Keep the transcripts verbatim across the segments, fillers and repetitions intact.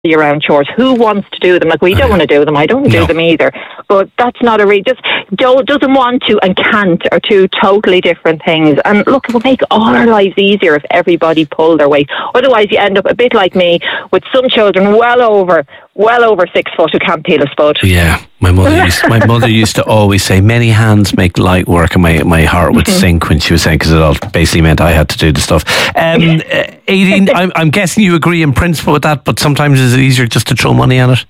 around chores. Who wants to do them? Like, we don't want to do them. I don't want to No. do them either. But that's not a re- just don't, doesn't want to and can't are two totally different things. And look, it will make all our lives easier if everybody pulled their weight. Otherwise, you end up a bit like me with some children well over, well over six foot who can't peel a spud. Yeah, my mother used my mother used to always say, "Many hands make light work," and my my heart would sink when she was saying, because it all basically meant I had to do the stuff. Um, uh, eighteen. I'm, I'm guessing you agree in principle with that, but sometimes is it easier just to throw money at it?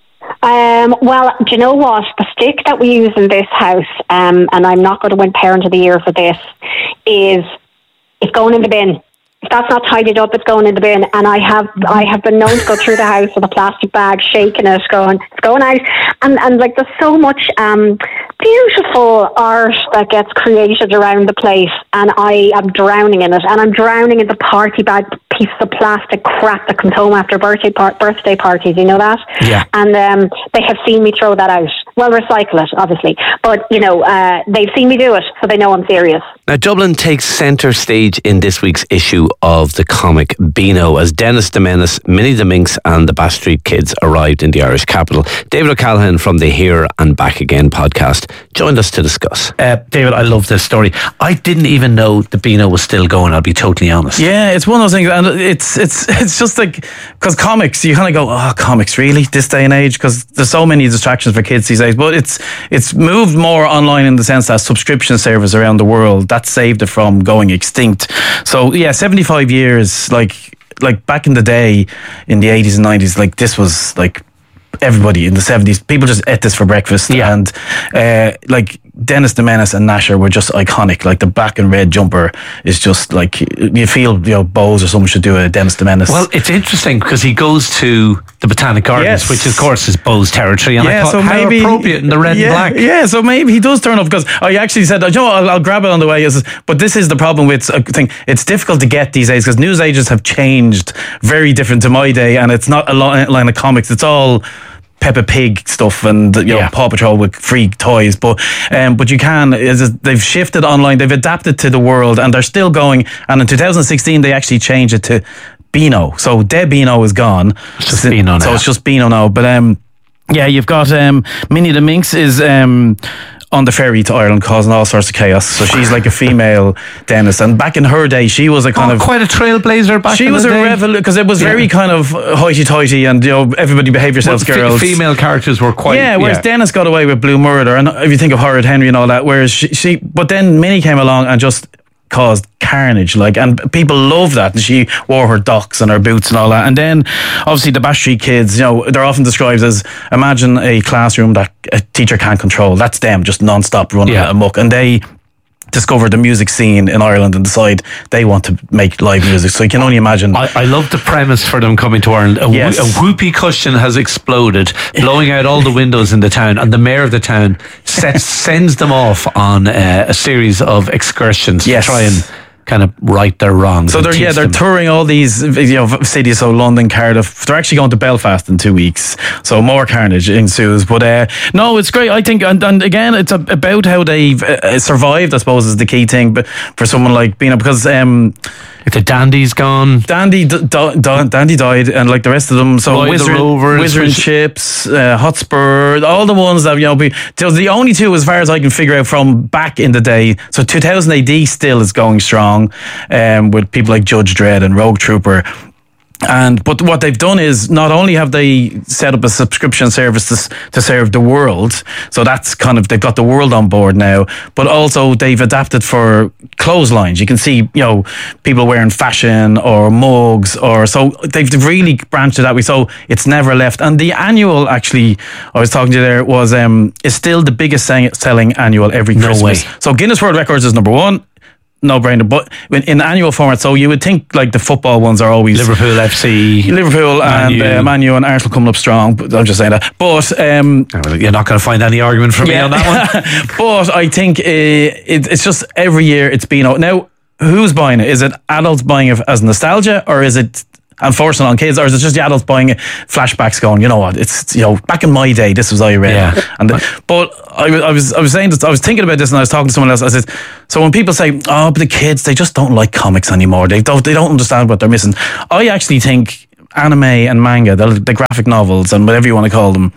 Um, well, do you know what? The stick that we use in this house, um, and I'm not going to win Parent of the Year for this, is it's going in the bin. If that's not tidied up, it's going in the bin. And I have I have been known to go through the house with a plastic bag, shaking it, going, it's going out. And, and like, there's so much um, beautiful art that gets created around the place, and I am drowning in it. And I'm drowning in the party bag pieces of plastic crap that comes home after birthday par- birthday parties, you know that? Yeah. And um, they have seen me throw that out. Well, recycle it, obviously. But, you know, uh, they've seen me do it, so they know I'm serious. Now, Dublin takes centre stage in this week's issue of the comic Beano as Dennis the Menace, Minnie the Minx and the Bash Street Kids arrived in the Irish capital. David O'Callaghan from the Here and Back Again podcast joined us to discuss. Uh, David, I love this story. I didn't even know the Beano was still going, I'll be totally honest. Yeah, it's one of those things, and it's it's it's just like, because comics, you kind of go, oh, comics, really, this day and age, because there's so many distractions for kids these days. But it's it's moved more online in the sense that subscription service around the world that saved it from going extinct. So yeah, seventy-five years, like like back in the day, in the eighties and nineties, like this was like everybody in the seventies, people just ate this for breakfast. Yeah. And uh, like Dennis the Menace and Nasher were just iconic. Like the black and red jumper is just like, you feel, you know, Bose or someone should do a Dennis the Menace. Well, it's interesting because he goes to the Botanic Gardens, Yes. which of course is Bose territory, and Yeah, I thought so how maybe- appropriate in the red yeah, and black. Yeah, so maybe he does turn up, because I actually said, you know what, I'll, I'll grab it on the way. Is- But this is the problem with a thing. It's difficult to get these days because news agents have changed, very different to my day, and it's not a lo- line of comics. It's all Peppa Pig stuff and, you know, Yeah. Paw Patrol with free toys, but um, but you can, is they've shifted online, they've adapted to the world, and they're still going. And in two thousand sixteen they actually changed it to Beano, so De Beano is gone. It's just Beano now. So it's just Beano now. But um, yeah, you've got um, Minnie the Minx is um, on the ferry to Ireland causing all sorts of chaos. So she's like a female Dennis, and back in her day she was a kind Oh, of quite a trailblazer back she in was the a day. revolution, because it was very Yeah. kind of hoity-toity, and, you know, everybody behave Well, yourselves, fe- girls. female characters were quite... Yeah, whereas Dennis got away with Blue Murder, and if you think of Horrid Henry and all that, whereas she, she but then Minnie came along and just caused carnage, like, and people loved that, and she wore her docks and her boots and all that. And then obviously the Bash Street Kids, you know, they're often described as, imagine a classroom that a teacher can't control. That's them, just non-stop running Yeah. amok, and they discover the music scene in Ireland and decide they want to make live music. So you can only imagine. I, I love the premise for them coming to Ireland. A, Yes. wh- a whoopee cushion has exploded, blowing out all the windows in the town, and the mayor of the town sets, sends them off on uh, a series of excursions Yes. to try and kind of right their wrongs. So and they're teach yeah they're them. touring all these, you know, cities, so London, Cardiff. They're actually going to Belfast in two weeks, so more carnage ensues. But uh, no, it's great. I think, and, and again, it's a, about how they've uh, survived, I suppose, is the key thing. But for someone like Beano, because um, If the Dandy's gone, Dandy d- d- d- Dandy died, and like the rest of them, so Roy the Wizard, Rovers, Wizard and which- Chips, uh, Hotspur, all the ones that, you know, be, so the only two, as far as I can figure out, from back in the day. So two thousand A D still is going strong, um, with people like Judge Dredd and Rogue Trooper. And but what they've done is, not only have they set up a subscription service to, s- to serve the world, so that's kind of, they've got the world on board now, but also they've adapted for clotheslines. You can see, you know, people wearing fashion or mugs, or so they've really branched it that way. So it's never left. And the annual, actually, I was talking to you there, was um is still the biggest sell- selling annual every No Christmas. way. So Guinness World Records is number one. No brainer, but in, in annual format. So you would think like the football ones are always Liverpool F C, Liverpool and Man U. uh, Man U and Arsenal coming up strong. But I'm just saying that. But um, You're not going to find any argument from me on that one. but I think uh, it, it's just every year it's been out. Now, who's buying it? Is it adults buying it as nostalgia, or is it enforcing on kids, or is it just the adults buying it, flashbacks going, you know what, it's, you know, back in my day this was I read. Yeah. And the, but I, was- I was I was saying this, I was thinking about this, and I was talking to someone else. I said, so when people say, oh, but the kids, they just don't like comics anymore, they don't they don't understand what they're missing, I actually think anime and manga, the, the graphic novels and whatever you want to call them,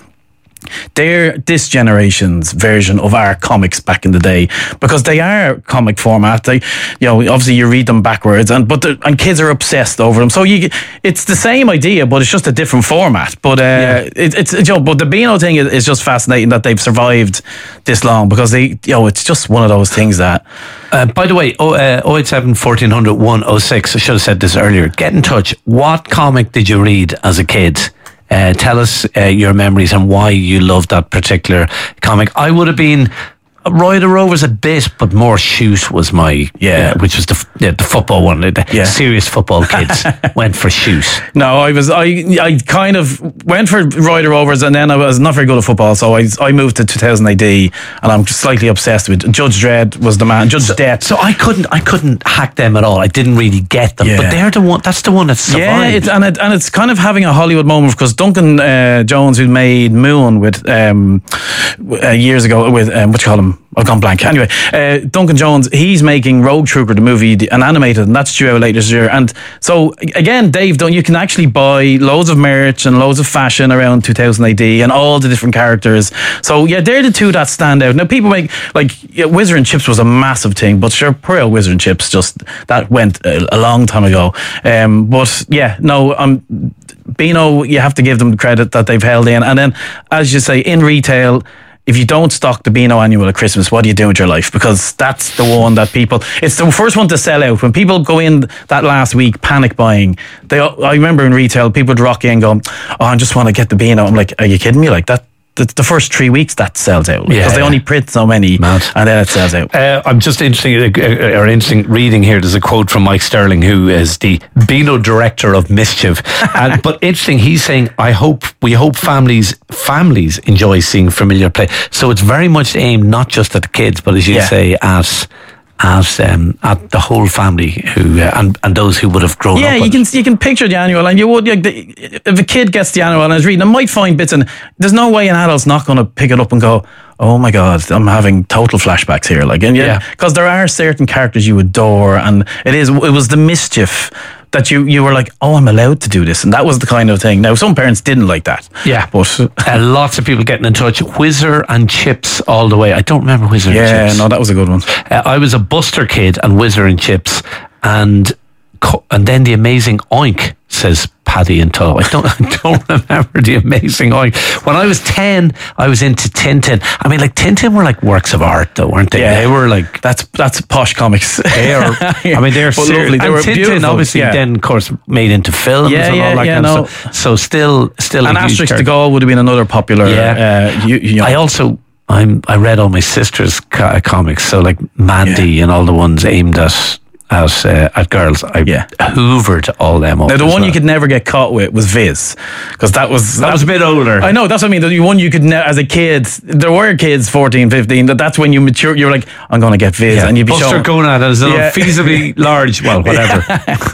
they're this generation's version of our comics back in the day, because they are comic format. They, you know, obviously you read them backwards, and but and kids are obsessed over them. So you, it's the same idea, but it's just a different format. But uh, yeah. it, it's you know, but the Beano thing is, is just fascinating that they've survived this long, because they, you know, it's just one of those things that. Uh, by the way, oh eight seven, fourteen hundred, one oh six. I should have said this earlier. Get in touch. What comic did you read as a kid? Uh, tell us uh, your memories and why you loved that particular comic. I would have been Roy the Rovers a bit, but more Shoot was my, yeah, uh, which was the yeah, the football one. The yeah. serious football kids went for Shoot. No, I was I I kind of went for Roy the Rovers, and then I was not very good at football, so I I moved to two thousand A D, and I'm slightly obsessed with Judge Dredd. Was the man, Judge so, Death. So I couldn't I couldn't hack them at all. I didn't really get them, yeah. but they're the one. That's the one that survived. Yeah, it, and it, and it's kind of having a Hollywood moment, because Duncan uh, Jones, who made Moon with um, uh, years ago with um, what you call him. I've gone blank. Anyway, uh, Duncan Jones, he's making Rogue Trooper, the movie, an animated, and that's due out later this year. And so, again, Dave, don't you can actually buy loads of merch and loads of fashion around two thousand A D and all the different characters. So, yeah, they're the two that stand out. Now, people make, like, yeah, Wizard and Chips was a massive thing, but sure, poor old Wizard and Chips, just, that went a, a long time ago. Um, but, yeah, no, um, Beano, you have to give them the credit that they've held in. And then, as you say, in retail, if you don't stock the Beano annual at Christmas, what do you do with your life? Because that's the one that people, it's the first one to sell out. When people go in that last week panic buying, they, I remember in retail, people would rock in going, oh, I just want to get the Beano. I'm like, are you kidding me? Like that, the, the first three weeks that sells out, because yeah, they yeah. only print so many. Mad. And then it sells out. Uh, I'm just interesting, uh, or interesting reading here. There's a quote from Mike Sterling, who is the Beano director of Mischief. And, but interesting, he's saying, I hope we hope families families enjoy seeing familiar play. So it's very much aimed not just at the kids, but as you yeah. say, at at um, at the whole family who uh, and and those who would have grown yeah, up. Yeah, you can you can picture the annual, and you would like, the, if a kid gets the annual and is reading, it might find bits, and there's no way an adult's not going to pick it up and go, oh my God, I'm having total flashbacks here. Like, and yeah, because there are certain characters you adore, and it is it was the Mischief that you, you were like, oh, I'm allowed to do this. And that was the kind of thing. Now, some parents didn't like that. Yeah. But uh, lots of people getting in touch. Whizzer and Chips all the way. I don't remember Whizzer yeah, and Chips. Yeah, no, that was a good one. Uh, I was a Buster kid and Whizzer and Chips. And and then the Amazing Oink, says Paddy in Tull. I don't, I don't remember the Amazing Oink. When I was ten, I was into Tintin. I mean, like, Tintin were like works of art, though, weren't they? Yeah. They were like... That's that's posh comics. They are, I mean, they're well, lovely. They and were Tintin, beautiful. obviously, yeah. then, of course, made into films yeah, and yeah, all that yeah, kind no. of stuff. So still... still and Asterix the Gaul would have been another popular... Yeah. Uh, you, you know. I also... I'm, I read all my sister's co- comics, so like Mandy yeah. and all the ones aimed at... At, uh, at girls, I yeah. hoovered all them up. Now the one well. you could never get caught with was Viz, because that was that, that was a bit older. I know, that's what I mean. The one you could ne- as a kid, there were kids fourteen, fifteen. That that's when you mature. You're like, I'm going to get Viz, yeah. and you'd be Buster showing. Gonad as a yeah. feasibly large. Well, whatever.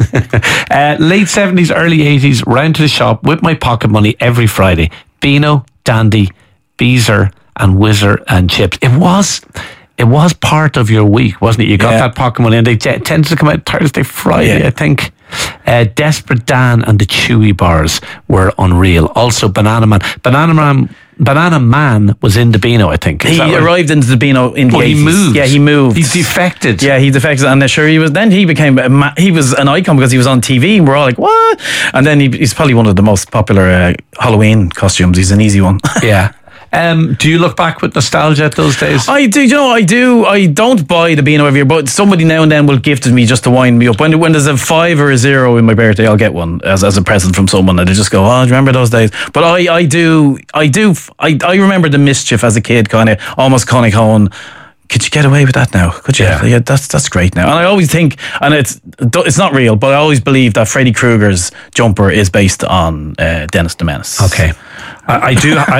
uh, late seventies, early eighties. Round to the shop with my pocket money every Friday. Beano, Dandy, Beezer, and Whizzer and Chips. It was. It was part of your week, wasn't it? You got yeah. that pocket money, and they t- tended to come out Thursday, Friday, yeah. I think. Uh, Desperate Dan and the Chewy Bars were unreal. Also, Banana Man. Banana Man, Banana Man was in the Beano, I think. Is he arrived into the Beano in the oh, eighties. He moved. Yeah, he moved. He defected. Yeah, he defected, and sure he was. Then he became a ma- he was an icon because he was on T V, and we're all like, what? And then he, he's probably one of the most popular uh, Halloween costumes. He's an easy one. Yeah. Um, do you look back with nostalgia at those days? I do, you know, I do. I don't buy the Beano every year, but somebody now and then will gift it to me just to wind me up. When when there's a five or a zero in my birthday, I'll get one as, as a present from someone, and they just go, oh, do you remember those days? But I, I do, I do, I, I remember the Mischief as a kid, kind of almost Connie Cohen. Could you get away with that now? Could you? Yeah. yeah, that's that's great now. And I always think, and it's it's not real, but I always believe that Freddy Krueger's jumper is based on uh, Dennis the Menace. Okay. I, I do I,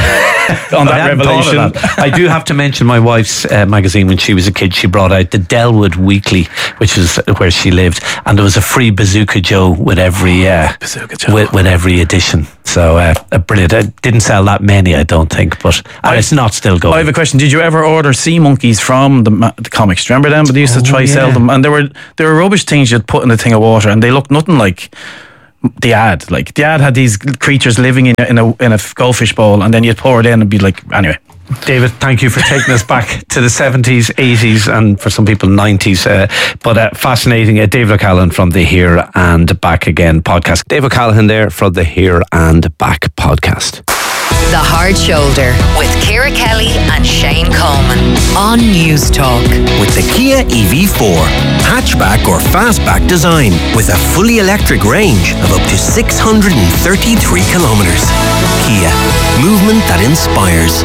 I, on that I revelation. That. I do have to mention my wife's uh, magazine. When she was a kid, she brought out the Delwood Weekly, which is where she lived, and there was a free Bazooka Joe with every uh, Bazooka Joe. With, with every edition. So uh, brilliant. It didn't sell that many, I don't think, but and it's not still going. I have a question. Did you ever order Sea Monkeys from the, the comics? Do you remember them? But they used to try oh, yeah. sell them, and they were they were rubbish things you'd put in a thing of water, and they looked nothing like the ad. Like the ad had these creatures living in a, in a in a goldfish bowl, and then you'd pour it in and be like, anyway. David, thank you for taking us back to the seventies, eighties, and for some people nineties. Uh, but uh, fascinating. Uh, David O'Callaghan from the Here and Back Again podcast. Dave O'Callaghan there from the Here and Back podcast. The Hard Shoulder with Ciara Kelly and Shane Coleman on News Talk. With the Kia E V four, hatchback or fastback design with a fully electric range of up to six hundred thirty-three kilometres. Kia, movement that inspires.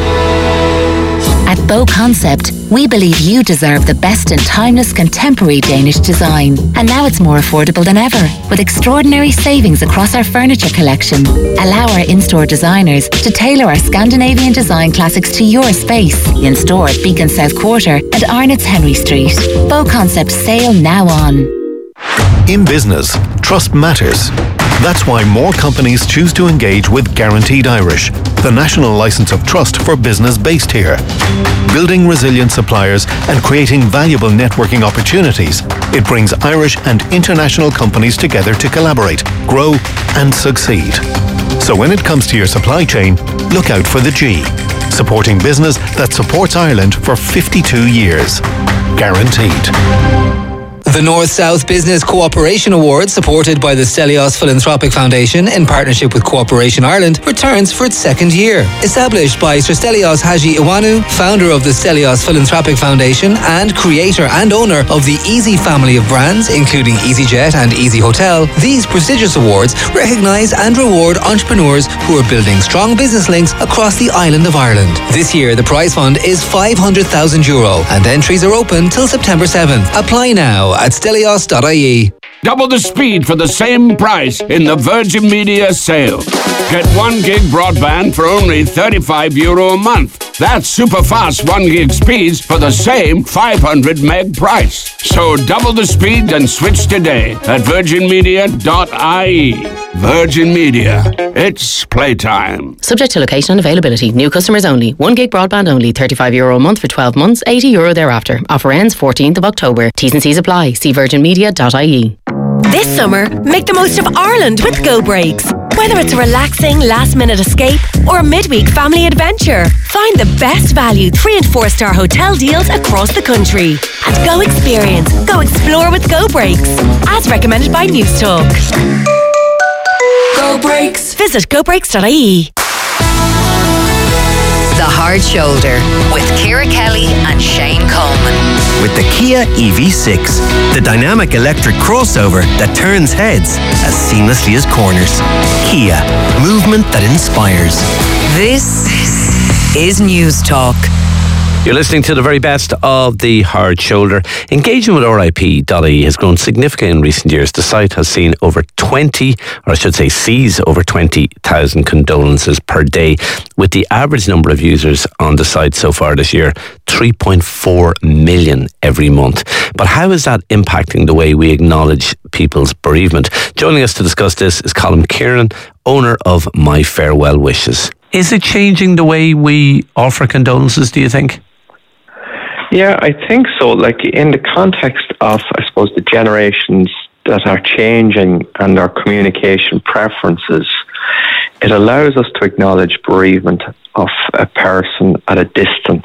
At Bow Concept, we believe you deserve the best in timeless contemporary Danish design. And now it's more affordable than ever, with extraordinary savings across our furniture collection. Allow our in-store designers to tailor our Scandinavian design classics to your space. In store at Beacon South Quarter and Arnott's Henry Street. Bow Concept sale now on. In business, trust matters. That's why more companies choose to engage with Guaranteed Irish, the national licence of trust for business based here. Building resilient suppliers and creating valuable networking opportunities, it brings Irish and international companies together to collaborate, grow and succeed. So when it comes to your supply chain, look out for the G, supporting business that supports Ireland for fifty-two years. Guaranteed. The North-South Business Cooperation Award, supported by the Stelios Philanthropic Foundation in partnership with Cooperation Ireland, returns for its second year. Established by Sir Stelios Haji Iwanu, founder of the Stelios Philanthropic Foundation and creator and owner of the Easy family of brands, including EasyJet and Easy Hotel, these prestigious awards recognise and reward entrepreneurs who are building strong business links across the island of Ireland. This year, the prize fund is five hundred thousand euro and entries are open till September seventh. Apply now at stelios dot I E. Double the speed for the same price in the Virgin Media sale. Get one gig broadband for only thirty-five euro a month. That's super fast one gig speeds for the same five hundred meg price. So double the speed and switch today at virgin media dot I E. Virgin Media. It's playtime. Subject to location and availability. New customers only. one gig broadband only. thirty-five euro a month for twelve months. eighty euro thereafter. Offer ends fourteenth of October. T's and C's apply. See virgin media dot I E. This summer, make the most of Ireland with Go Breaks. Whether it's a relaxing last-minute escape or a midweek family adventure, find the best value three and four star hotel deals across the country. And go experience, go explore with Go Breaks, as recommended by News Talk. Go Breaks. Visit go breaks dot I E. The Hard Shoulder with Ciara Kelly and Shane Coleman. With the Kia E V six, the dynamic electric crossover that turns heads as seamlessly as corners. Kia, movement that inspires. This is News Talk. You're listening to the very best of The Hard Shoulder. Engagement with R I P dot I E has grown significantly in recent years. The site has seen over twenty, or I should say sees over twenty thousand condolences per day, with the average number of users on the site so far this year, three point four million every month. But how is that impacting the way we acknowledge people's bereavement? Joining us to discuss this is Colm Kieran, owner of My Farewell Wishes. Is it changing the way we offer condolences, do you think? Yeah, I think so. Like in the context of, I suppose, the generations that are changing and our communication preferences, it allows us to acknowledge bereavement of a person at a distance.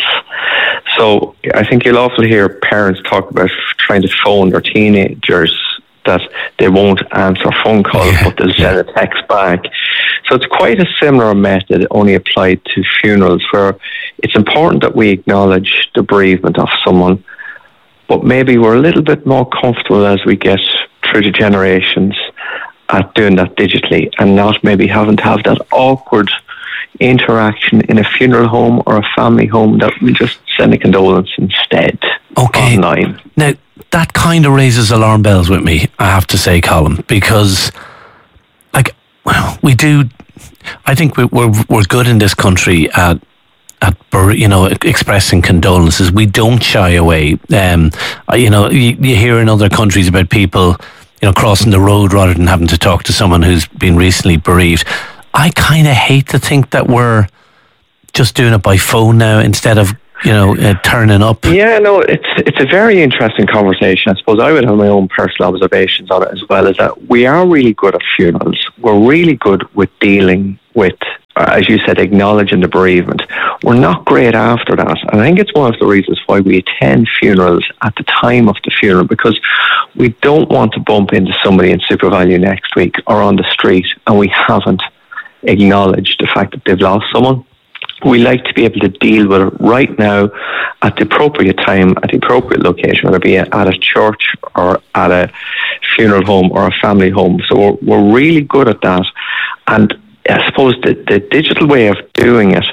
So I think you'll often hear parents talk about trying to phone their teenagers that they won't answer phone calls, yeah, but they'll send a text back. So it's quite a similar method, only applied to funerals, where it's important that we acknowledge the bereavement of someone, but maybe we're a little bit more comfortable as we get through the generations at doing that digitally and not maybe having to have that awkward interaction in a funeral home or a family home, that we just send a condolence instead okay. online. Now, that kind of raises alarm bells with me, I have to say, Colm, because like, well, we do, I think we're, we're, we're good in this country at, at, you know, expressing condolences. We don't shy away. Um, you know, you, you hear in other countries about people, you know, crossing the road rather than having to talk to someone who's been recently bereaved. I kind of hate to think that we're just doing it by phone now instead of you know, uh, turning up? Yeah, no, it's it's a very interesting conversation. I suppose I would have my own personal observations on it as well, is that we are really good at funerals. We're really good with dealing with, uh, as you said, acknowledging the bereavement. We're not great after that. And I think it's one of the reasons why we attend funerals at the time of the funeral, because we don't want to bump into somebody in SuperValu next week or on the street and we haven't acknowledged the fact that they've lost someone. We like to be able to deal with it right now at the appropriate time, at the appropriate location, whether it be at a church or at a funeral home or a family home. So we're, we're really good at that. And I suppose the, the digital way of doing it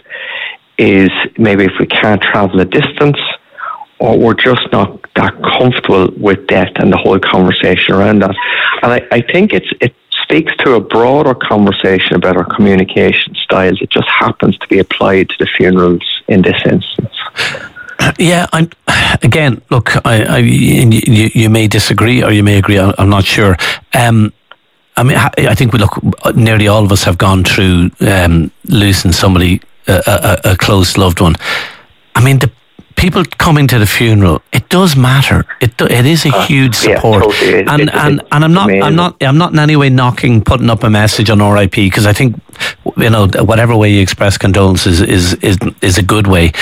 is maybe if we can't travel a distance, or we're just not that comfortable with death and the whole conversation around that. And I, I think it's it speaks to a broader conversation about our communication styles. It just happens to be applied to the funerals in this instance. Yeah, I'm, again, look, I, I, you, you may disagree or you may agree, I'm not sure. Um, I mean, I think we look, nearly all of us have gone through um, losing somebody, a, a, a close loved one. I mean, the people coming to the funeral, it does matter. It do, it is a uh, huge support, yeah, totally. it, it, and it, and and I'm not amazing. I'm not I'm not in any way knocking putting up a message on R I P, because I think, you know, whatever way you express condolences is is is a good way.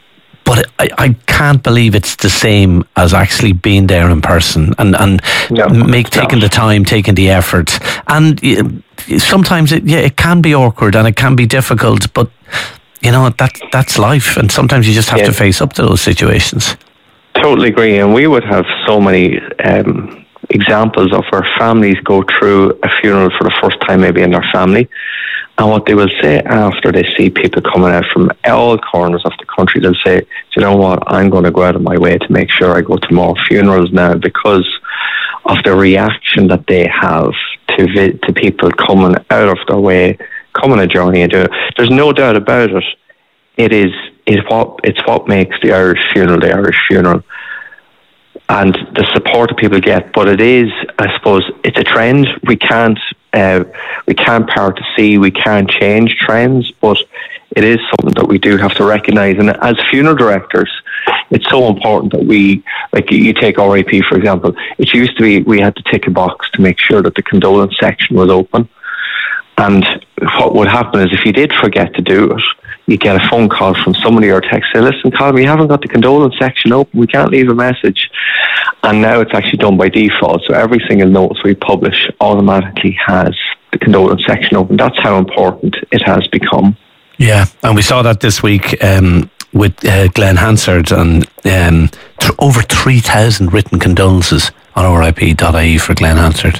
But I, I can't believe it's the same as actually being there in person and and no, make taking the time, taking the effort. And sometimes it yeah it can be awkward and it can be difficult, but you know, that that's life, and sometimes you just have yeah. to face up to those situations. Totally agree, and we would have so many um, examples of where families go through a funeral for the first time, maybe in their family, and what they will say after they see people coming out from all corners of the country, they'll say, "Do you know what? I'm going to go out of my way to make sure I go to more funerals now because of the reaction that they have to vi- to people coming out of their way." Come on a journey and do it. There's no doubt about it. It is it's what it's what makes the Irish funeral the Irish funeral, and the support that people get. But it is, I suppose, it's a trend. We can't uh, we can't part to see. We can't change trends, but it is something that we do have to recognise. And as funeral directors, it's so important that we, like you take R I P for example. It used to be we had to tick a box to make sure that the condolence section was open. And what would happen is if you did forget to do it, you get a phone call from somebody or a text, say, listen, Colin, we haven't got the condolence section open, we can't leave a message. And now it's actually done by default. So every single notice we publish automatically has the condolence section open. That's how important it has become. Yeah, and we saw that this week um, with uh, Glenn Hansard, and um, th- over three thousand written condolences on R I P dot I E for Glenn Hansard.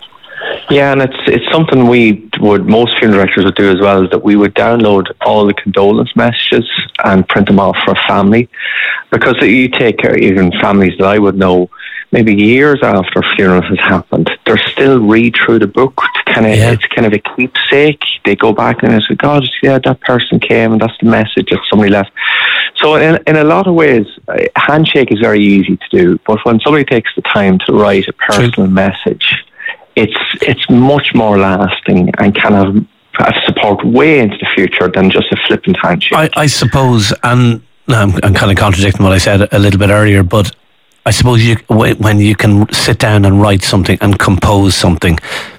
Yeah, and it's it's something we would, most funeral directors would do as well, is that we would download all the condolence messages and print them off for a family. Because you take even families that I would know, maybe years after a funeral has happened, they're still read through the book. To kind of, yeah. It's kind of a keepsake. They go back and they say, God, yeah, that person came and that's the message that somebody left. So in, in a lot of ways, a handshake is very easy to do. But when somebody takes the time to write a personal True. message, it's it's much more lasting and can have, have support way into the future than just a flippant handshake. I, I suppose, and I'm, I'm kind of contradicting what I said a little bit earlier, but I suppose you when you can sit down and write something and compose something,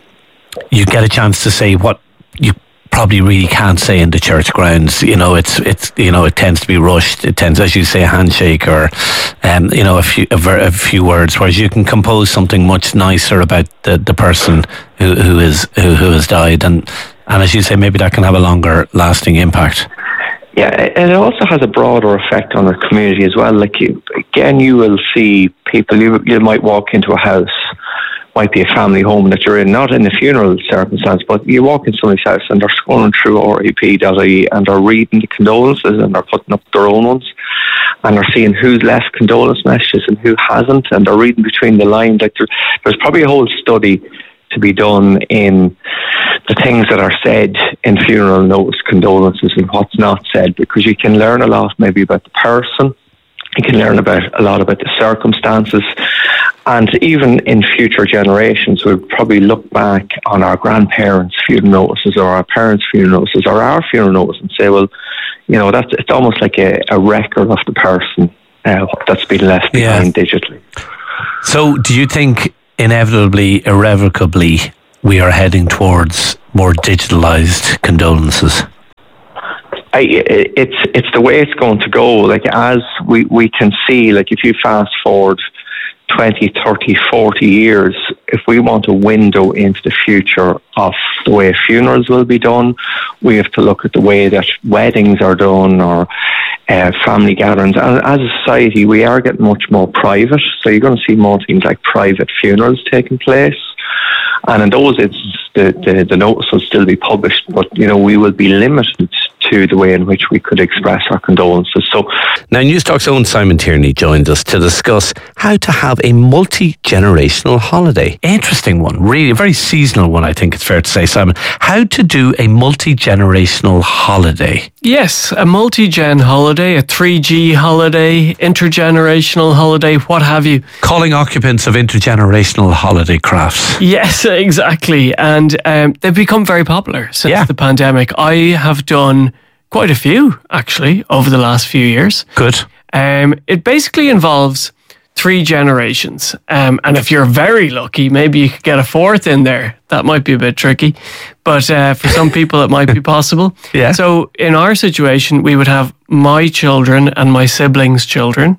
you get a chance to say what you probably really can't say in the church grounds. You know, it's it's you know it tends to be rushed. It tends, as you say, a handshake or um, you know a few a, ver, a few words. Whereas you can compose something much nicer about the, the person who who is who, who has died, and and as you say, maybe that can have a longer lasting impact. Yeah, and it also has a broader effect on our community as well. Like you, again, you will see people. You you might walk into a house. Might be a family home that you're in, not in a funeral circumstance, but you walk in somebody's house and they're scrolling through R I P dot I E and they're reading the condolences and they're putting up their own ones and they're seeing who's left condolence messages and who hasn't, and they're reading between the lines. Like there, there's probably a whole study to be done in the things that are said in funeral notes, condolences, and what's not said, because you can learn a lot maybe about the person. You can learn about a lot about the circumstances. And even in future generations, we'll probably look back on our grandparents' funeral notices or our parents' funeral notices or our funeral notices and say, well, you know, that's it's almost like a, a record of the person uh, that's been left behind yeah. digitally. So, do you think inevitably, irrevocably, we are heading towards more digitalized condolences? I, it's it's the way it's going to go. Like, as we, we can see, like if you fast forward twenty, thirty, forty years, if we want a window into the future of the way funerals will be done, we have to look at the way that weddings are done or uh, family gatherings. And as a society, we are getting much more private. So you're going to see more things like private funerals taking place. And in those instances, the, the, the notice will still be published, but, you know, we will be limited to the way in which we could express our condolences. So now, Newstalk's own Simon Tierney joined us to discuss how to have a multi-generational holiday. Interesting one, really, a very seasonal one, I think it's fair to say, Simon. How to do a multi-generational holiday. Yes, a multi-gen holiday, a three G holiday, intergenerational holiday, what have you. Calling occupants of intergenerational holiday crafts. Yes, exactly. And um, they've become very popular since yeah. the pandemic. I have done quite a few, actually, over the last few years. Good. Um, it basically involves three generations. Um, and if you're very lucky, maybe you could get a fourth in there. That might be a bit tricky. But uh, for some people, it might be possible. Yeah. So in our situation, we would have my children and my siblings' children.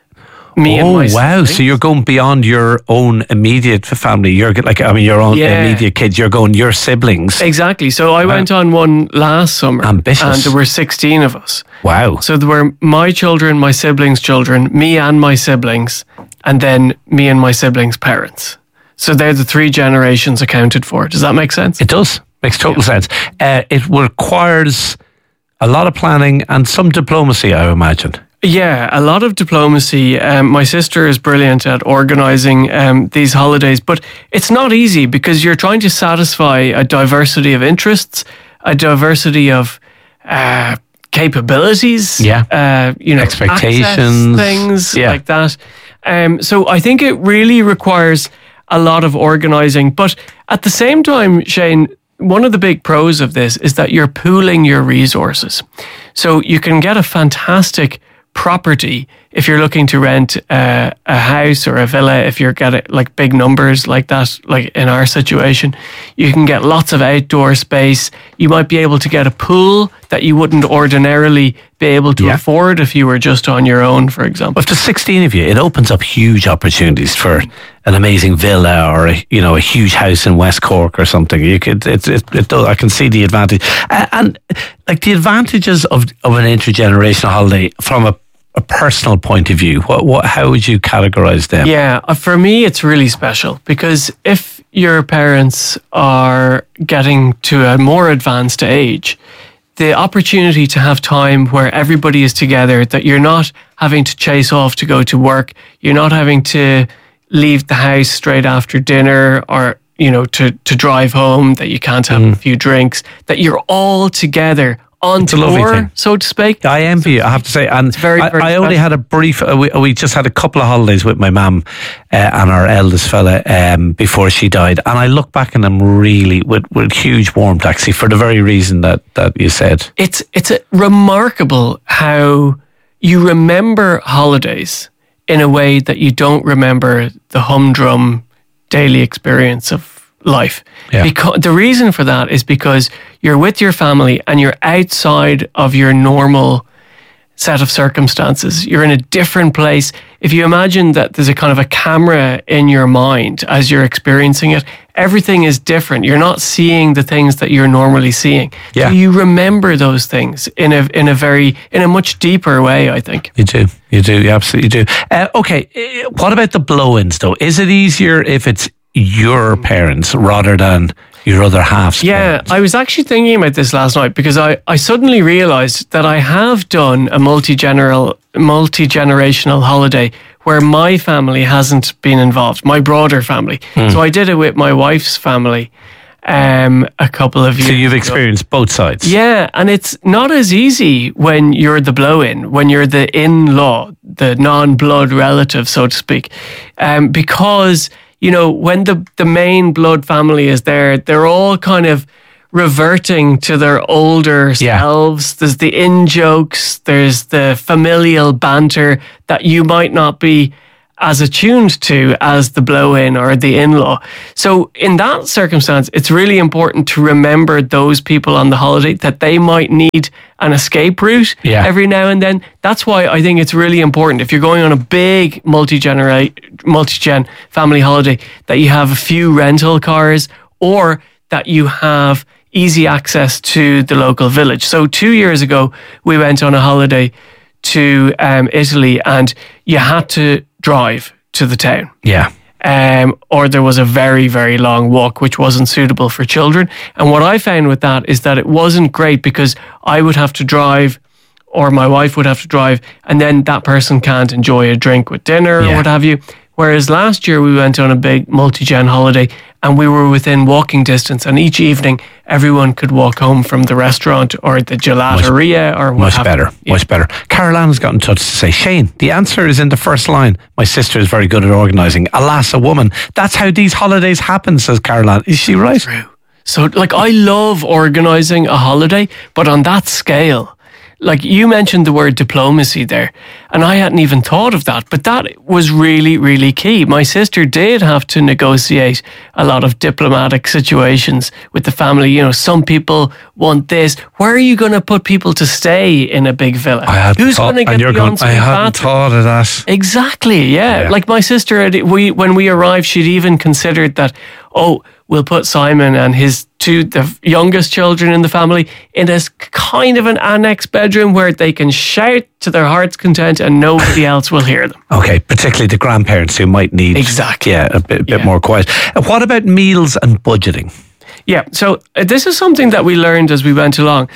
Me oh, and my wow. siblings. So you're going beyond your own immediate family. You're like, I mean, your own yeah. immediate kids. You're going your siblings. Exactly. So I wow. went on one last summer. Ambitious. And there were sixteen of us. Wow. So there were my children, my siblings' children, me and my siblings, and then me and my siblings' parents. So they're the three generations accounted for. Does that make sense? It does. Makes total yeah. sense. Uh, it requires a lot of planning and some diplomacy, I imagine. Yeah, a lot of diplomacy. Um, my sister is brilliant at organising um, these holidays, but it's not easy because you're trying to satisfy a diversity of interests, a diversity of uh, capabilities, yeah, uh, you know, expectations, things yeah. like that. Um, so I think it really requires a lot of organising. But at the same time, Shane, one of the big pros of this is that you're pooling your resources. So you can get a fantastic property if you're looking to rent uh, a house or a villa. If you're getting like big numbers like that, like in our situation, you can get lots of outdoor space. You might be able to get a pool that you wouldn't ordinarily be able to yeah. afford if you were just on your own, for example. If there's sixteen of you, it opens up huge opportunities for an amazing villa or a, you know, a huge house in West Cork or something. You could, it, it, it does, I can see the advantage, uh, and like the advantages of of an intergenerational holiday from a, a personal point of view. What what how would you categorize them? Yeah, uh, for me, it's really special because if your parents are getting to a more advanced age, the opportunity to have time where everybody is together, that you're not having to chase off to go to work, you're not having to leave the house straight after dinner or, you know, to, to drive home, that you can't have mm. a few drinks, that you're all together on it's tour, so to speak. I envy you, I have to say. And very, I, very I only had a brief, uh, we, we just had a couple of holidays with my mum uh, and our eldest fella um, before she died. And I look back on them really with, with huge warmth, actually, for the very reason that, that you said. It's, it's a remarkable how you remember holidays in a way that you don't remember the humdrum daily experience of life. Yeah. Because the reason for that is because you're with your family and you're outside of your normal set of circumstances. You're in a different place. If you imagine that there's a kind of a camera in your mind as you're experiencing it, everything is different. You're not seeing the things that you're normally seeing. Yeah. So you remember those things in a in a very in a much deeper way, I think. You do. You do. You absolutely do. Uh, okay. What about the blow-ins though? Is it easier if it's your parents rather than your other half's Yeah, parents? I was actually thinking about this last night because I, I suddenly realised that I have done a multi-general, multi-generational holiday where my family hasn't been involved, my broader family. Mm. So I did it with my wife's family um, a couple of years So you've ago. experienced both sides? Yeah, and it's not as easy when you're the blow-in, when you're the in-law, the non-blood relative, so to speak, um, because... You know, when the, the main blood family is there, they're all kind of reverting to their older selves. There's the in-jokes, there's the familial banter that you might not be as attuned to as the blow-in or the in-law. So in that circumstance, it's really important to remember those people on the holiday, that they might need an escape route Yeah. every now and then. That's why I think it's really important, if you're going on a big multi-generate, multi-gen family holiday, that you have a few rental cars, or that you have easy access to the local village. So two years ago, we went on a holiday to um, Italy, and you had to drive to the town. Yeah. Um, or there was a very, very long walk, which wasn't suitable for children. And what I found with that is that it wasn't great, because I would have to drive, or my wife would have to drive, and then that person can't enjoy a drink with dinner Yeah. or what have you. Whereas last year we went on a big multi-gen holiday, and we were within walking distance, and each evening everyone could walk home from the restaurant or the gelateria or what Much have better, you. much better. Carolina's got in touch to say, Shane, the answer is in the first line. My sister is very good at organising. Alas, a woman. That's how these holidays happen, says Caroline. Is she right? True. So, like, I love organising a holiday, but on that scale. Like, you mentioned the word diplomacy there, and I hadn't even thought of that, but that was really, really key. My sister did have to negotiate a lot of diplomatic situations with the family. You know, some people want this. Where are you going to put people to stay in a big villa? I hadn't Who's thought, going to get and you're the going, ensuite I hadn't bathroom? thought of that. Exactly, yeah. Yeah. Like my sister, had- we when we arrived, she'd even considered that, oh, we'll put Simon and his two, the youngest children in the family, in a s- kind of an annex bedroom where they can shout to their heart's content and nobody else will hear them. Okay, particularly the grandparents who might need Exactly. yeah, a bit, bit Yeah. more quiet. Uh, What about meals and budgeting? Yeah, so uh, this is something that we learned as we went along.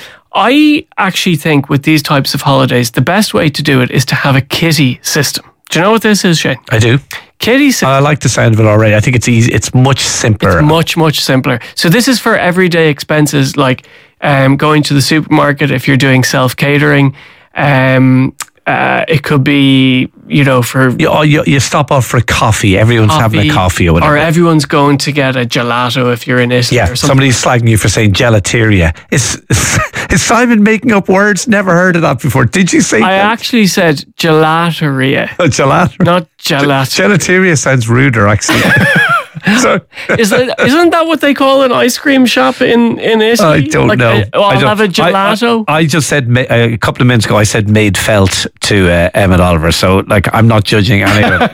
I actually think with these types of holidays, the best way to do it is to have a kitty system. Do you know what this is, Shane? I do. Kitty system. I like the sound of it already. I think it's easy. It's much simpler. It's much, much simpler. So this is for everyday expenses, like um, going to the supermarket if you're doing self-catering. Um, uh, it could be, you know, for... You, oh, you, you stop off for a coffee. Everyone's having a coffee or whatever. Or everyone's going to get a gelato if you're in Italy Yeah, or something. somebody's slagging you for saying gelateria. Is, is Simon making up words? Never heard of that before. Did you say I that? actually said gelateria. Oh, gelato. Not gelato. Gelateria sounds ruder, actually. So, Is that, isn't that what they call an ice cream shop in, in Italy? I don't Like, know. uh, oh, I I'll don't- have a gelato. I, I, I just said ma- a couple of minutes ago. I said made felt to uh, Emmett Oliver. So, like, I'm not judging anyone.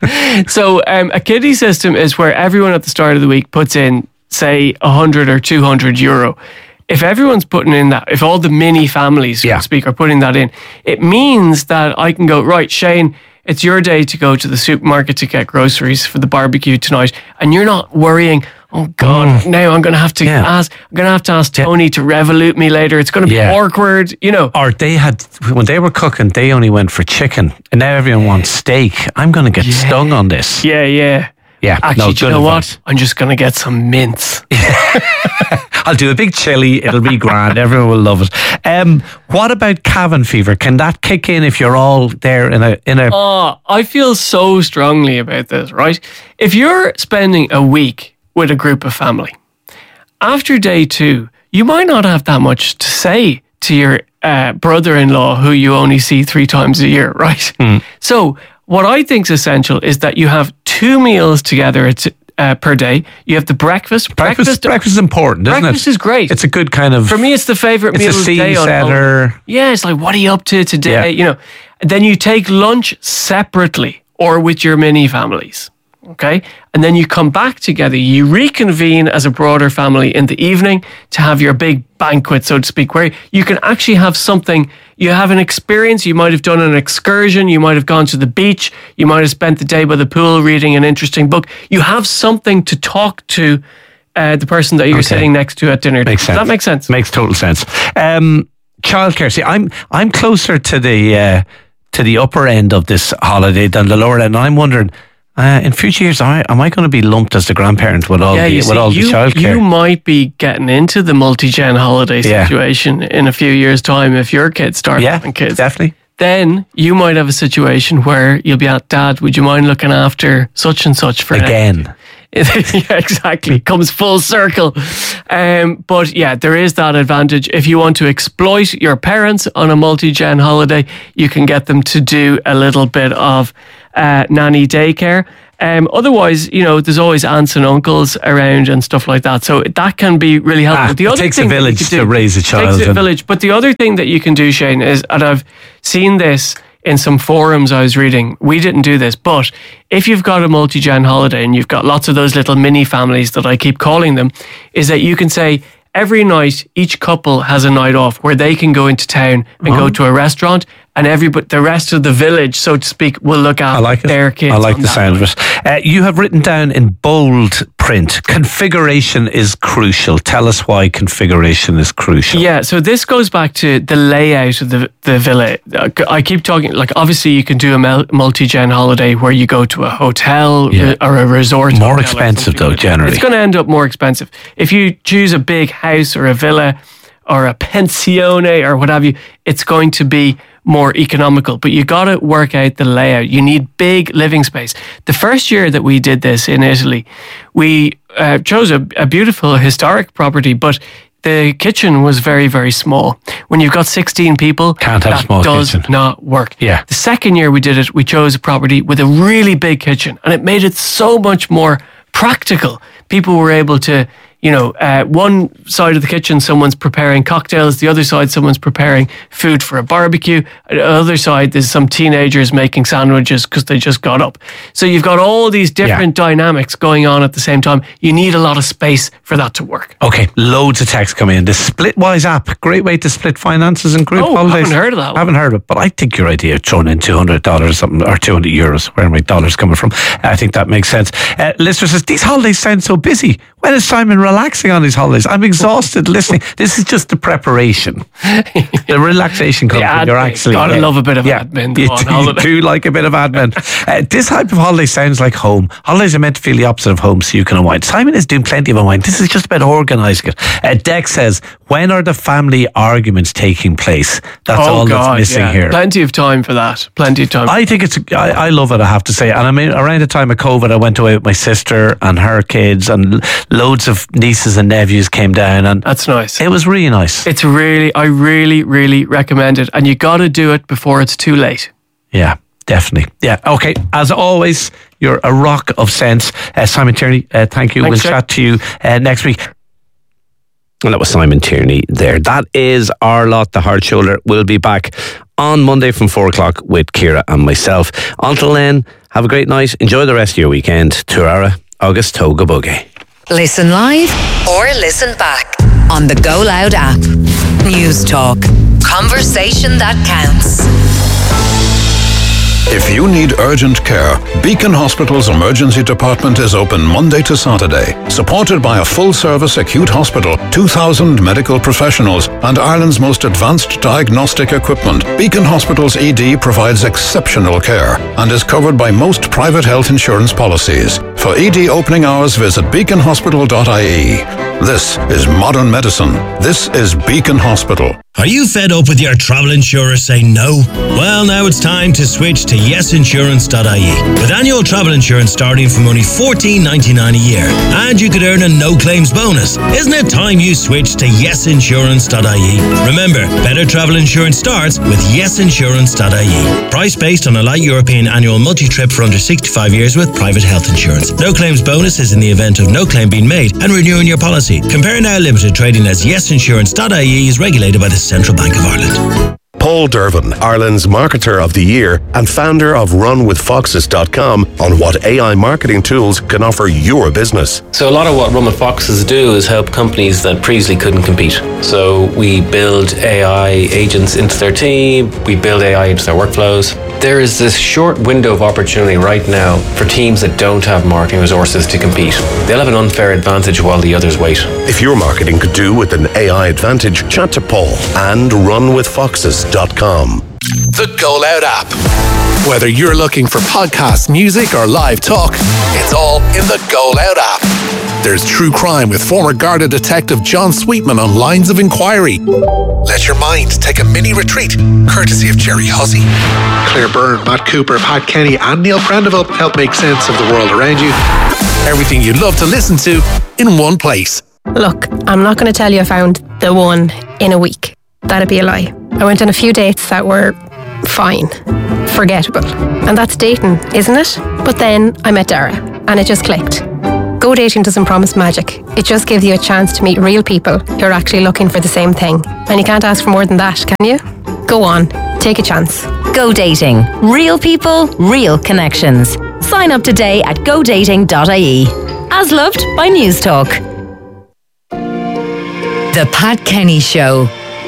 So um, a kiddie system is where everyone at the start of the week puts in, say, one hundred or two hundred euro. If everyone's putting in that, if all the mini families, so Yeah. to speak, are putting that in, it means that I can go, right, Shane, it's your day to go to the supermarket to get groceries for the barbecue tonight, and you're not worrying, oh God, now I'm going to have to Yeah. ask, I'm going to have to ask Tony to Revolut me later. It's going to be Yeah. awkward, you know. Or they had, when they were cooking, they only went for chicken. And now everyone wants steak. I'm going to get stung on this. Yeah, yeah. Yeah. Actually, no, do you good know advice. what? I'm just going to get some mince. I'll do a big chili. It'll be grand. Everyone will love it. Um, what about cabin fever? Can that kick in if you're all there in a in a? Oh, I feel so strongly about this, right? If you're spending a week with a group of family, after day two, you might not have that much to say to your uh, brother-in-law who you only see three times a year, right? So what I think is essential is that you have two meals together at, uh, per day. You have the breakfast. Breakfast, breakfast is important, isn't breakfast it? is great. It's a good kind of. For me, it's the favorite It's meal a of the scene day. on setter. holiday. Yeah, it's like, what are you up to today? Yeah. You know, then you take lunch separately or with your mini families. Okay. And then you come back together. You reconvene as a broader family in the evening to have your big banquet, so to speak, where you can actually have something. You have an experience. You might have done an excursion. You might have gone to the beach. You might have spent the day by the pool reading an interesting book. You have something to talk to uh, the person that you're Okay. sitting next to at dinner. Makes Does sense. that make sense? Makes total sense. Um, childcare. See, I'm I'm closer to the uh, to the upper end of this holiday than the lower end. And I'm wondering, uh, in future years, am I, am I going to be lumped as the grandparent with all Yeah, the you with see, all you, the childcare? you might be getting into the multi-gen holiday Yeah. situation in a few years' time if your kids start Yeah, having kids. definitely. Then you might have a situation where you'll be at, Dad, would you mind looking after such and such for now?" Again. yeah, exactly. Comes full circle. Um, but yeah, there is that advantage. If you want to exploit your parents on a multi-gen holiday, you can get them to do a little bit of uh, nanny daycare. Um, otherwise, you know, there's always aunts and uncles around and stuff like that. So that can be really helpful. Ah, the it other takes thing a village that you to do, raise a child. Takes a and- village. But the other thing that you can do, Shane, is, and I've seen this in some forums I was reading, we didn't do this, but if you've got a multi-gen holiday and you've got lots of those little mini families that I keep calling them, is that you can say every night each couple has a night off where they can go into town and Uh-huh. go to a restaurant, and everybody, the rest of the village, so to speak, will look after I like it. their kids. I like on the that sound night. of it. Uh, you have written down in bold print, configuration is crucial. Tell us why configuration is crucial. Yeah, so this goes back to the layout of the, the villa. I keep talking, like, obviously you can do a mul- multi-gen holiday where you go to a hotel Yeah. or a resort. More hotel or expensive something though, like that. generally. It's going to end up more expensive. If you choose a big house or a villa or a pensione or what have you, it's going to be more economical, but you got to work out the layout. You need big living space. The first year that we did this in Italy, we uh, chose a, a beautiful historic property, but the kitchen was very, very small. When you've got sixteen people, Can't have a that small does kitchen. not work. Yeah. The second year we did it, we chose a property with a really big kitchen, and it made it so much more practical. People were able to, you know, uh, one side of the kitchen, someone's preparing cocktails. The other side, someone's preparing food for a barbecue. The other side, there's some teenagers making sandwiches because they just got up. So you've got all these different dynamics going on at the same time. You need a lot of space for that to work. Okay, loads of texts coming in. The Splitwise app, great way to split finances and group Oh, holidays. haven't heard of that one. Haven't heard of it, but I think your idea of throwing in two hundred dollars or something, or two hundred euros, where are my dollars coming from? I think that makes sense. Uh, listener says, these holidays sound so busy. When is Simon relaxing on these holidays? I'm exhausted listening. This is just the preparation. The relaxation comes when you're admin. actually... Gotta yeah. love a bit of Yeah. admin You on do- holiday. You do like a bit of admin. Uh, this type of holiday sounds like home. Holidays are meant to feel the opposite of home so you can unwind. Simon is doing plenty of unwind. This is just about organising it. Uh, Dex says, when are the family arguments taking place? That's oh all God, that's missing yeah. here. Plenty of time for that. Plenty of time. I think it's, I, I love it, I have to say. And I mean, around the time of COVID, I went away with my sister and her kids, and l- loads of nieces and nephews came down, and That's nice. it was really nice. It's really, I really, really recommend it. And you got to do it before it's too late. Yeah, definitely. Yeah. Okay. As always, you're a rock of sense. Uh, Simon Tierney, uh, thank you. Thanks, we'll Jay. chat to you uh, next week. And that was Simon Tierney there. That is our lot, the hard shoulder. We'll be back on Monday from four o'clock with Ciara and myself. Until then, have a great night. Enjoy the rest of your weekend. Tuara, August Toga Boogie. Listen live or listen back on the Go Loud app. News Talk. Conversation that counts. If you need urgent care, Beacon Hospital's emergency department is open Monday to Saturday. Supported by a full-service acute hospital, two thousand medical professionals, and Ireland's most advanced diagnostic equipment, Beacon Hospital's E D provides exceptional care and is covered by most private health insurance policies. For E D opening hours, visit beacon hospital dot I E. This is modern medicine. This is Beacon Hospital. Are you fed up with your travel insurer saying no? Well, now it's time to switch to yes insurance dot I E. With annual travel insurance starting from only fourteen ninety-nine a year, and you could earn a no-claims bonus. Isn't it time you switched to yes insurance dot I E? Remember, better travel insurance starts with yes insurance dot I E. Price based on a light European annual multi-trip for under sixty-five years with private health insurance. No-claims bonus is in the event of no claim being made and renewing your policy. Compare Now Limited, trading as yes insurance dot I E, is regulated by the Central Bank of Ireland. Paul Dervin, Ireland's Marketer of the Year and founder of run with foxes dot com, on what A I marketing tools can offer your business. So a lot of what Run with Foxes do is help companies that previously couldn't compete. So we build A I agents into their team, we build A I into their workflows. There is this short window of opportunity right now for teams that don't have marketing resources to compete. They'll have an unfair advantage while the others wait. If your marketing could do with an A I advantage, chat to Paul and run with foxes dot com. The Go Loud app. Whether you're looking for podcasts, music, or live talk, it's all in the Go Loud app. There's true crime with former Garda detective John Sweetman on Lines of Inquiry. Let your mind take a mini retreat, courtesy of Jerry Hussey. Claire Byrne, Matt Cooper, Pat Kenny, and Neil Prendeville help make sense of the world around you. Everything you'd love to listen to in one place. Look, I'm not going to tell you I found the one in a week. That'd be a lie. I went on a few dates that were fine, forgettable. And that's dating, isn't it? But then I met Dara and it just clicked. Go Dating doesn't promise magic. It just gives you a chance to meet real people who are actually looking for the same thing. And you can't ask for more than that, can you? Go on, take a chance. Go Dating. Real people, real connections. Sign up today at go dating dot I E. As loved by News Talk. The Pat Kenny Show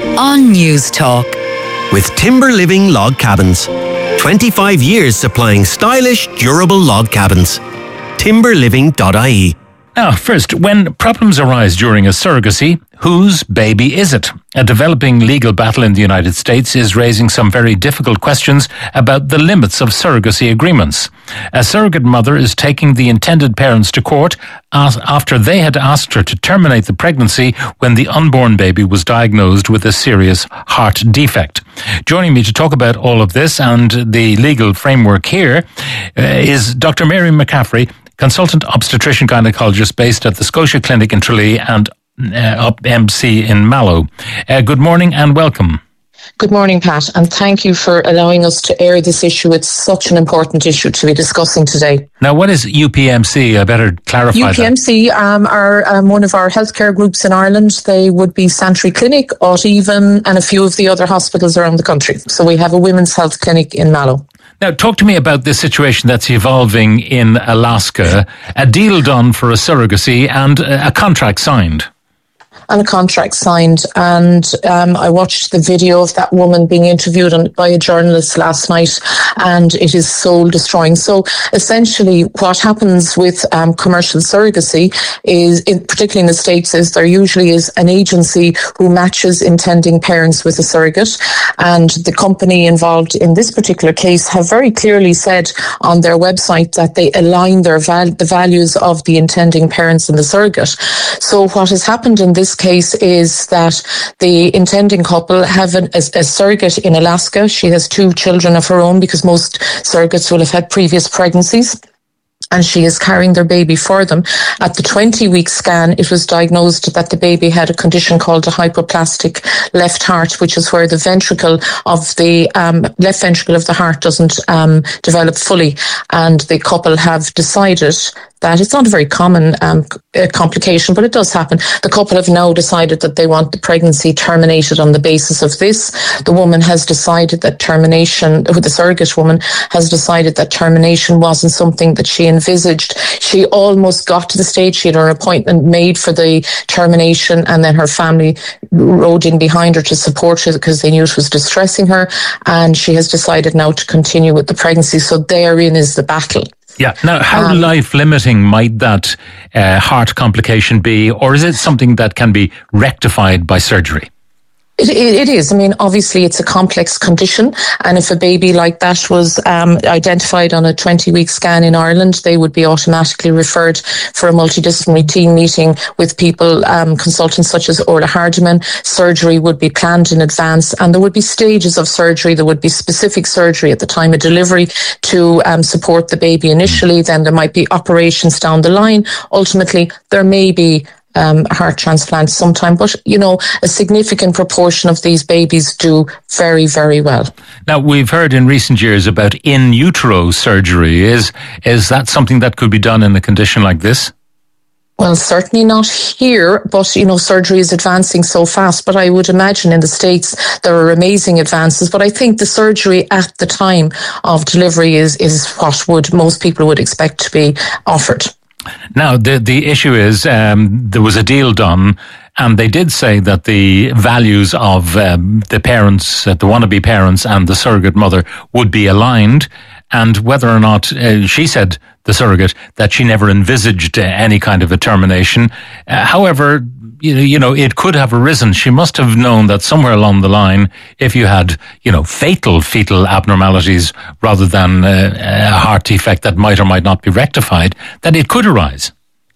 on News Talk. With Timber Living Log Cabins. twenty-five years supplying stylish, durable log cabins. timber living dot I E. Now, first, when problems arise during a surrogacy, whose baby is it? A developing legal battle in the United States is raising some very difficult questions about the limits of surrogacy agreements. A surrogate mother is taking the intended parents to court after they had asked her to terminate the pregnancy when the unborn baby was diagnosed with a serious heart defect. Joining me to talk about all of this and the legal framework here uh, is Doctor Mary McCaffrey, consultant obstetrician gynecologist based at the Scotia Clinic in Tralee and uh, up M C in Mallow. Uh, good morning and welcome. Good morning, Pat, and thank you for allowing us to air this issue. It's such an important issue to be discussing today. Now, what is U P M C? I better clarify U P M C that. Um, are um, one of our healthcare groups in Ireland. They would be Santry Clinic, Aut-Even, and a few of the other hospitals around the country. So we have a women's health clinic in Mallow. Now, talk to me about this situation that's evolving in Alaska. A deal done for a surrogacy and a contract signed. And a contract signed. And um, I watched the video of that woman being interviewed on, by a journalist last night, and it is soul destroying. So essentially what happens with um, commercial surrogacy is, in, particularly in the States, is there usually is an agency who matches intending parents with a surrogate. And the company involved in this particular case have very clearly said on their website that they align their val- the values of the intending parents and the surrogate. So what has happened in this case is that the intending couple have an, a, a surrogate in Alaska. She has two children of her own because most surrogates will have had previous pregnancies. And she is carrying their baby for them. At the twenty-week scan, it was diagnosed that the baby had a condition called a hypoplastic left heart, which is where the ventricle of the um, left ventricle of the heart doesn't um, develop fully. And the couple have decided that it's not a very common um, complication, but it does happen. The couple have now decided that they want the pregnancy terminated on the basis of this. The woman has decided that termination, the surrogate woman has decided that termination wasn't something that she envisaged. She almost got to the stage, she had her appointment made for the termination, and then her family rode in behind her to support her because they knew it was distressing her, and she has decided now to continue with the pregnancy. So therein is the battle. Yeah. Now, how Um, life-limiting might that uh, heart complication be, or is it something that can be rectified by surgery? It, it, it is. I mean, obviously, it's a complex condition, and if a baby like that was um, identified on a twenty-week scan in Ireland, they would be automatically referred for a multidisciplinary team meeting with people, um, consultants such as Orla Hardiman. Surgery would be planned in advance, and there would be stages of surgery. There would be specific surgery at the time of delivery to um, support the baby initially. Then there might be operations down the line. Ultimately, there may be Um, a heart transplant sometime, but you know, a significant proportion of these babies do very, very well. Now, we've heard in recent years about in utero surgery. Is is that something that could be done in a condition like this? Well, certainly not here, but you know, surgery is advancing so fast. But I would imagine in the States there are amazing advances. But I think the surgery at the time of delivery is is what would most people would expect to be offered. Now, the the issue is um, there was a deal done, and they did say that the values of um, the parents, uh, the wannabe parents and the surrogate mother would be aligned, and whether or not, uh, she said, the surrogate, that she never envisaged uh, any kind of a termination. Uh, however, you know, you know, it could have arisen. She must have known that somewhere along the line, if you had, you know, fatal fetal abnormalities rather than uh, a heart defect that might or might not be rectified, that it could arise.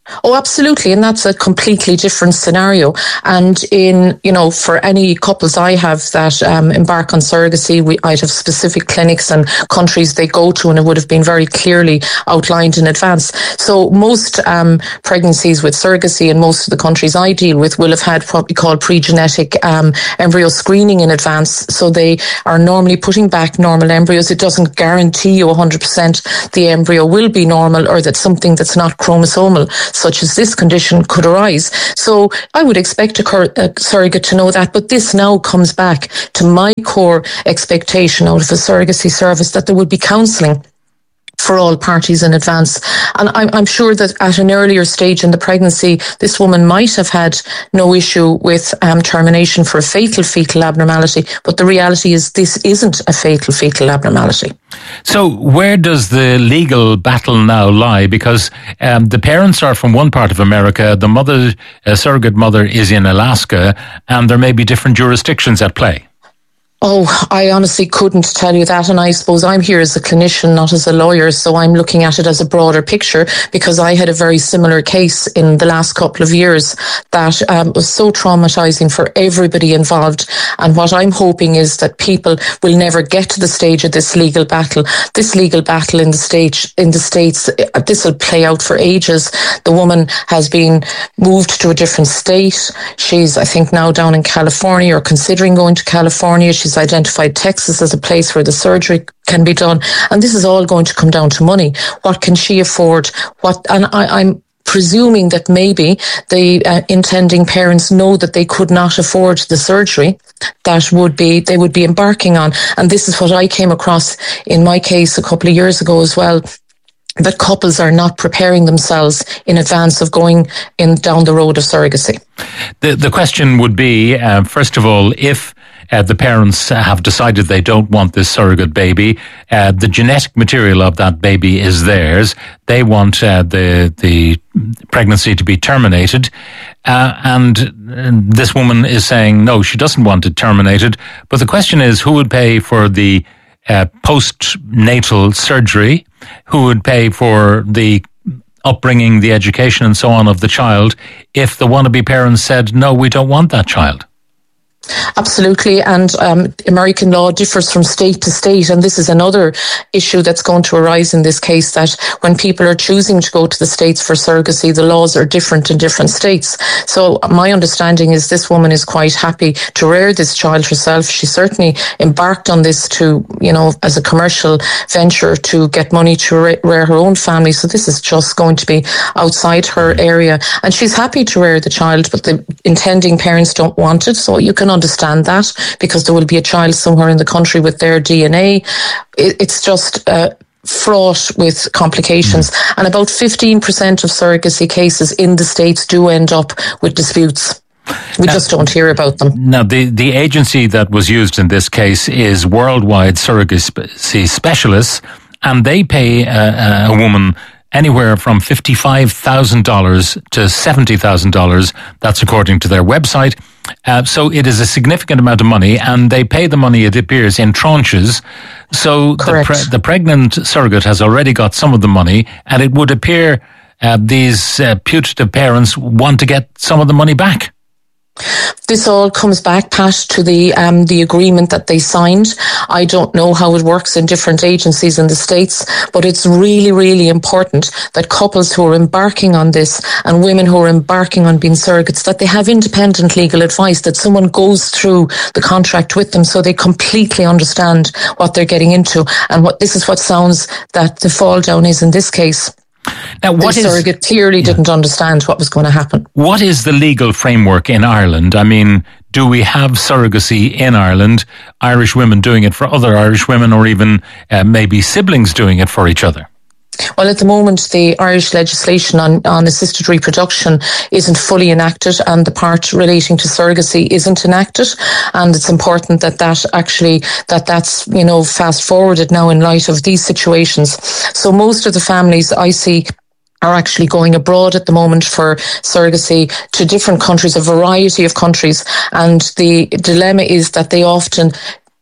Oh, absolutely. And that's a completely different scenario. And in, you know, for any couples I have that um, embark on surrogacy, we, I'd have specific clinics and countries they go to, and it would have been very clearly outlined in advance. So most um, pregnancies with surrogacy in most of the countries I deal with will have had what we call pre-genetic um, embryo screening in advance. So they are normally putting back normal embryos. It doesn't guarantee you one hundred percent the embryo will be normal, or that something that's not chromosomal, such as this condition, could arise. So I would expect a, cur- a surrogate to know that, but this now comes back to my core expectation out of a surrogacy service, that there would be counselling for all parties in advance. And I'm, I'm sure that at an earlier stage in the pregnancy, this woman might have had no issue with um, termination for a fatal fetal abnormality, but the reality is this isn't a fatal fetal abnormality. So where does the legal battle now lie? Because um, the parents are from one part of America, the mother, a surrogate mother, is in Alaska, and there may be different jurisdictions at play. Oh, I honestly couldn't tell you that. And I suppose I'm here as a clinician, not as a lawyer. So I'm looking at it as a broader picture, because I had a very similar case in the last couple of years that um, was so traumatizing for everybody involved. And what I'm hoping is that people will never get to the stage of this legal battle. This legal battle in the stage, in the States, this will play out for ages. The woman has been moved to a different state. She's, I think, now down in California, or considering going to California. She's identified Texas as a place where the surgery can be done, and this is all going to come down to money. What can she afford? What? And I, I'm presuming that maybe the uh, intending parents know that they could not afford the surgery that would be they would be embarking on, and this is what I came across in my case a couple of years ago as well. That couples are not preparing themselves in advance of going in down the road of surrogacy. The the question would be, uh, first of all, if Uh, the parents have decided they don't want this surrogate baby, uh, the genetic material of that baby is theirs. They want uh, the the pregnancy to be terminated, uh, and uh, this woman is saying no, she doesn't want it terminated. But the question is, who would pay for the uh, postnatal surgery? Who would pay for the upbringing, the education, and so on of the child if the wannabe parents said no, we don't want that child? Absolutely, and um, American law differs from state to state, and this is another issue that's going to arise in this case, that when people are choosing to go to the States for surrogacy, the laws are different in different states. So my understanding is this woman is quite happy to rear this child herself. She certainly embarked on this to, you know, as a commercial venture to get money to rear her own family. So this is just going to be outside her area, and she's happy to rear the child, but the intending parents don't want it. So you can understand that, because there will be a child somewhere in the country with their D N A. It, it's just uh, fraught with complications. Mm. And about fifteen percent of surrogacy cases in the States do end up with disputes. We now, just don't hear about them. Now, the, the agency that was used in this case is Worldwide Surrogacy Specialists, and they pay a, a woman anywhere from fifty-five thousand dollars to seventy thousand dollars. That's according to their website. Uh, so it is a significant amount of money, and they pay the money, it appears, in tranches. So the, pre- the pregnant surrogate has already got some of the money, and it would appear uh, these uh, putative parents want to get some of the money back. This all comes back, Pat, to the um, the agreement that they signed. I don't know how it works in different agencies in the States, but it's really, really important that couples who are embarking on this, and women who are embarking on being surrogates, that they have independent legal advice, that someone goes through the contract with them so they completely understand what they're getting into. And what this is what sounds that the fall down is in this case. Now, what the is, surrogate clearly yeah. didn't understand what was going to happen. What is the legal framework in Ireland? I mean, do we have surrogacy in Ireland? Irish women doing it for other Irish women, or even uh, maybe siblings doing it for each other? Well, at the moment, the Irish legislation on, on assisted reproduction isn't fully enacted, and the part relating to surrogacy isn't enacted. And it's important that that actually, that that's, you know, fast forwarded now in light of these situations. So most of the families I see are actually going abroad at the moment for surrogacy to different countries, a variety of countries. And the dilemma is that they often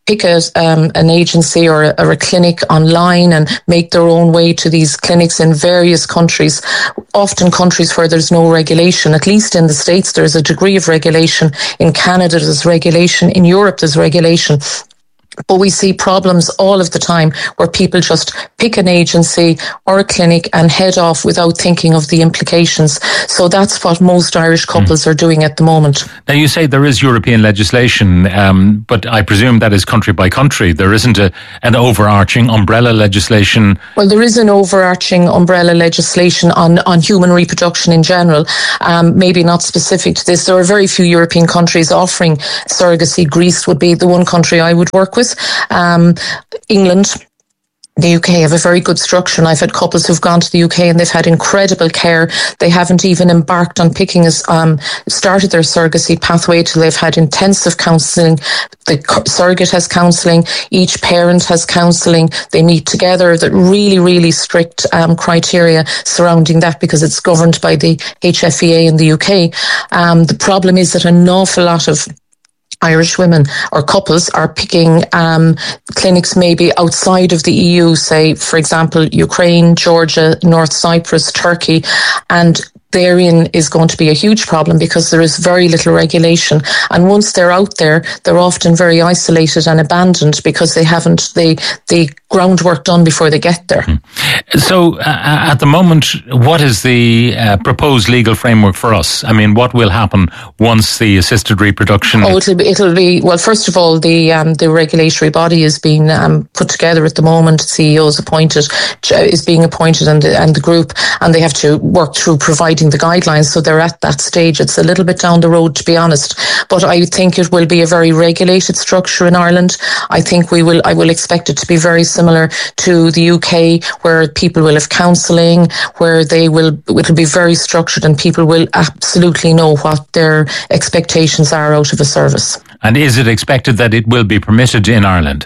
pick a, um, an agency or a, or a clinic online and make their own way to these clinics in various countries, often countries where there's no regulation. At least in the States, there's a degree of regulation. In Canada, there's regulation. In Europe, there's regulation. But we see problems all of the time where people just pick an agency or a clinic and head off without thinking of the implications. So that's what most Irish couples mm. are doing at the moment. Now, you say there is European legislation, um, but I presume that is country by country. There isn't a, an overarching umbrella legislation. Well, there is an overarching umbrella legislation on, on human reproduction in general, um, maybe not specific to this. There are very few European countries offering surrogacy. Greece would be the one country I would work with. Um, England, the U K have a very good structure, and I've had couples who've gone to the U K and they've had incredible care. They haven't even embarked on picking, as um, started their surrogacy pathway till they've had intensive counselling. The surrogate has counselling, each parent has counselling. They meet together. That really, really strict um, criteria surrounding that because it's governed by the H F E A in the U K. Um, the problem is that an awful lot of Irish women or couples are picking um, clinics maybe outside of the E U, say, for example, Ukraine, Georgia, North Cyprus, Turkey, and therein is going to be a huge problem because there is very little regulation. And once they're out there, they're often very isolated and abandoned because they haven't the, the groundwork done before they get there. So uh, at the moment, what is the uh, proposed legal framework for us? I mean, what will happen once the assisted reproduction... Oh, it'll be, it'll be well, first of all, the um, the regulatory body is being um, put together at the moment. C E O is appointed, is being appointed and the, and the group, and they have to work through providing the guidelines, so they're at that stage. It's a little bit down the road, to be honest, but I think it will be a very regulated structure in Ireland. I think we will I will expect it to be very similar to the U K, where people will have counselling, where they will it'll be very structured and people will absolutely know what their expectations are out of a service. And is it expected that it will be permitted in Ireland?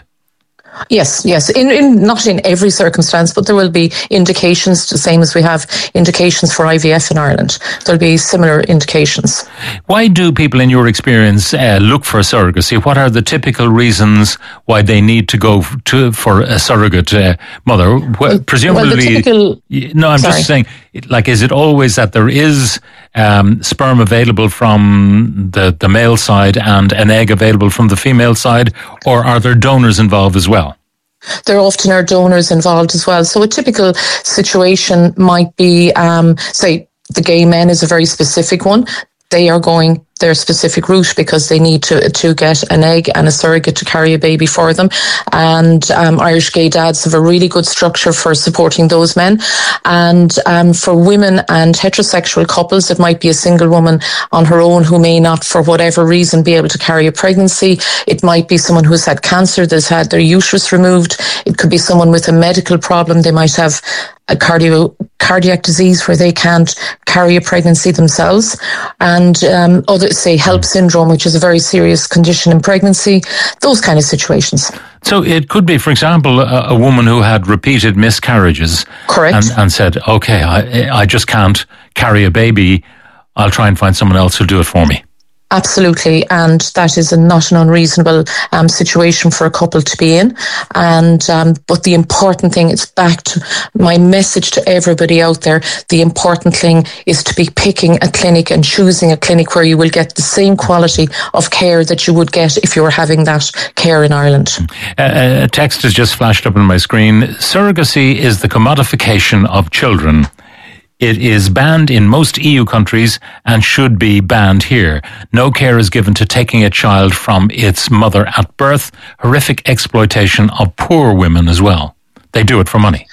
Yes, yes. In, in not in every circumstance, but there will be indications, the same as we have indications for I V F in Ireland. There'll be similar indications. Why do people, in your experience, uh, look for surrogacy? What are the typical reasons why they need to go to for a surrogate uh, mother? Well, presumably, well, the typical, no. I'm sorry. just saying, like, is it always that there is um, sperm available from the the male side and an egg available from the female side, or are there donors involved as well? There often are donors involved as well. So a typical situation might be, um, say, the gay men is a very specific one. They are going their specific route because they need to to get an egg and a surrogate to carry a baby for them. And um, Irish gay dads have a really good structure for supporting those men. And um, for women and heterosexual couples, it might be a single woman on her own who may not, for whatever reason, be able to carry a pregnancy. It might be someone who's had cancer, that's had their uterus removed. It could be someone with a medical problem. They might have a cardio, cardiac disease where they can't carry a pregnancy themselves. And um, other, say, HELLP syndrome, which is a very serious condition in pregnancy, those kind of situations. So it could be, for example, a, a woman who had repeated miscarriages. Correct. And, and said, okay, I, I just can't carry a baby. I'll try and find someone else who'll do it for me. Absolutely, and that is a, not an unreasonable um, situation for a couple to be in. And um, but the important thing is, back to my message to everybody out there, the important thing is to be picking a clinic and choosing a clinic where you will get the same quality of care that you would get if you were having that care in Ireland. Uh, a text has just flashed up on my screen. Surrogacy is the commodification of children. It is banned in most E U countries and should be banned here. No care is given to taking a child from its mother at birth. Horrific exploitation of poor women as well. They do it for money.